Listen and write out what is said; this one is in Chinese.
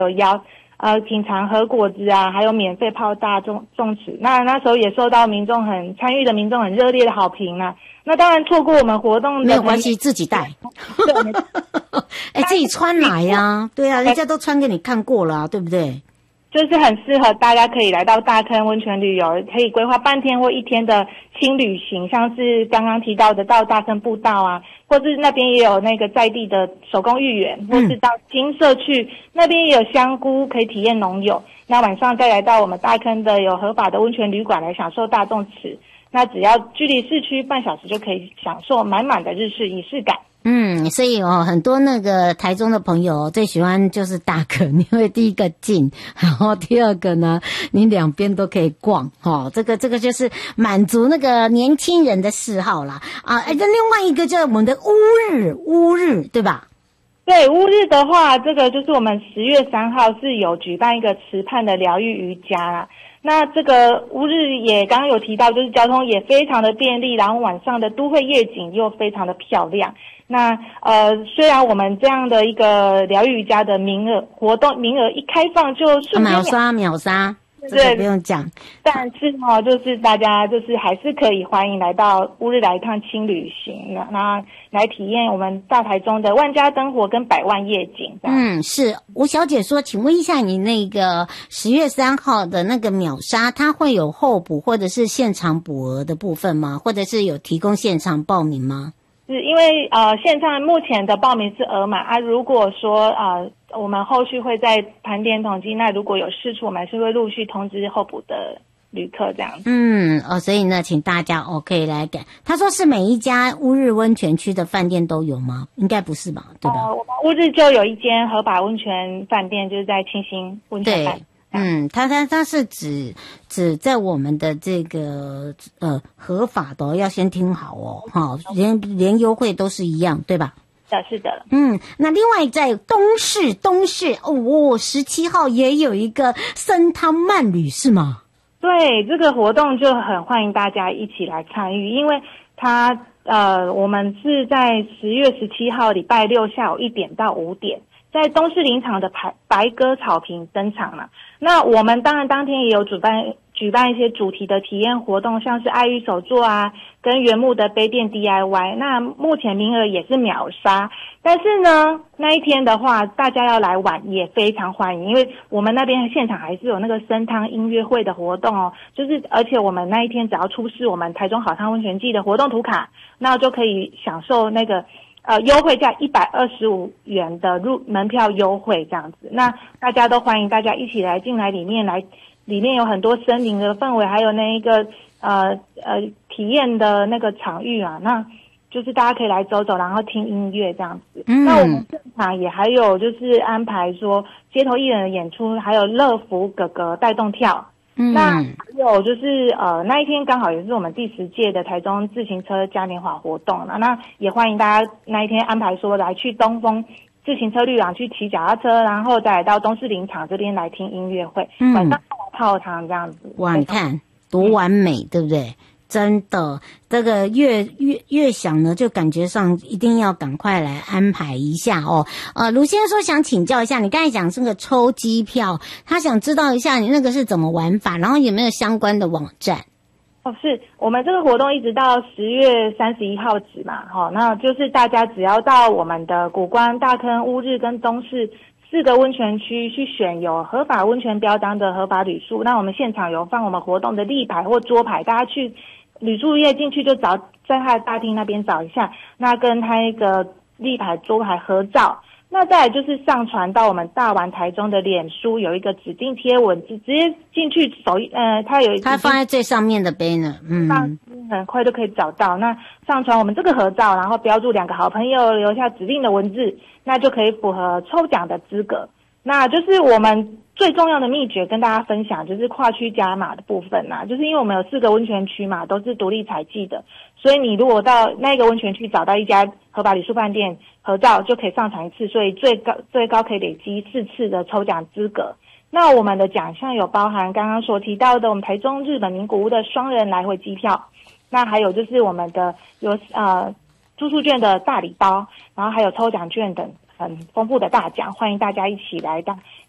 有邀品尝和果子啊，还有免费泡大众池。那时候也受到参与的民众很热烈的好评啊。那当然错过我们活动的没有关系，自己带。对，自己穿来呀。对啊，人家都穿给你看过了，对不对？ 就是很适合大家可以来到大坑温泉旅游，可以规划半天或一天的轻旅行，像是刚刚提到的到大坑步道啊，或是那边也有那个在地的手工芋圆，或是到金社区那边也有香菇可以体验农友。那晚上再来到我们大坑的有合法的温泉旅馆来享受大众池，那只要距离市区半小时就可以享受满满的日式仪式感。 所以很多那个台中的朋友最喜欢就是大坑，因为第一个近，然后第二个呢，你两边都可以逛，这个就是满足那个年轻人的嗜好啦。那另外一个就是我们的乌日，对吧？ 对，乌日的话，这个就是我们10月3号是有举办一个池畔的疗愈瑜伽啦。那这个乌日也刚刚有提到，就是交通也非常的便利，然后晚上的都会夜景又非常的漂亮。那虽然我们这样的一个疗愈瑜伽的活动名额一开放就瞬间秒杀，这个不用讲。 但是就是大家就是还是可以欢迎来到乌日来一趟轻旅行，那来体验我们大台中的万家灯火跟百万夜景。 是吴小姐说，请问一下，你那个10月3号的那个秒杀，它会有候补或者是现场补额的部分吗？或者是有提供现场报名吗？ 是因为现在目前的报名是额满啊，如果说我们后续会在盘点统计，那如果有释出，我们还是会陆续通知候补的旅客这样子。 所以呢，请大家可以来改。他说是每一家乌日温泉区的饭店都有吗？应该不是吧，对吧？ 我们乌日就有一间合法温泉饭店，就是在清新温泉饭店。 它是指在我们的这个合法的要先听好连优惠都是一样，对吧？ 是的。 那另外在东市17号也有一个参汤慢旅是吗？ 对，这个活动就很欢迎大家一起来参与，因为它我们是在10月17号礼拜六下午1点到5点。在东势林场的白鸽草坪登场了。那我们当然当天也有举办一些主题的体验活动，像是爱玉手作啊，跟原木的杯垫 DIY。那目前名额也是秒杀，但是呢，那一天的话，大家要来玩也非常欢迎，因为我们那边现场还是有那个参汤音乐会的活动哦，就是而且我们那一天只要出示我们台中好汤温泉季的活动图卡，那就可以享受那个优惠价125元的门票优惠这样子。那大家都欢迎大家一起来进来里面有很多森林的氛围，还有那一个体验的那个场域啊，那就是大家可以来走走，然后听音乐这样子。那我们现场也还有就是安排说街头艺人的演出，还有乐福哥哥带动跳。那还有就是那一天刚好也是我们第10届的台中自行车嘉年华活动了，那也欢迎大家那一天安排说来去东风自行车旅馆去骑脚踏车，然后再来到东势林场这边来听音乐会，晚上泡汤这样子。 晚看多完美，对不对？真的，这个越想呢，就感觉上一定要赶快来安排一下哦。卢先生说想请教一下，你刚才讲这个抽机票，他想知道一下你那个是怎么玩法，然后有没有相关的网站？ 是我们这个活动一直到10月31号止嘛，那就是大家只要到我们的谷关、大坑、乌日跟东势4个温泉区去选有合法温泉标章的合法旅宿，那我们现场有放我们活动的立牌或桌牌，大家去旅宿业进去就找在他的大厅那边找一下，那跟他一个立牌桌牌合照。那再来就是上传到我们大玩台中的脸书有一个指定贴文，直接进去它放在最上面的banner， 很快就可以找到。那上传我们这个合照，然后标注2个好朋友，留下指定的文字，那就可以符合抽奖的资格。那就是我们最重要的秘诀跟大家分享，就是跨区加码的部分啦。就是因为我们有4个温泉区嘛，都是独立采集的，所以你如果到那个温泉区找到一家合法旅宿饭店合照，就可以上传1次，所以最高可以累积4次的抽奖资格。那我们的奖项有包含刚刚所提到的我们台中日本名古屋的双人来回机票，那还有就是我们的有住宿券的大礼包，然后还有抽奖券等很丰富的大奖，欢迎大家一起来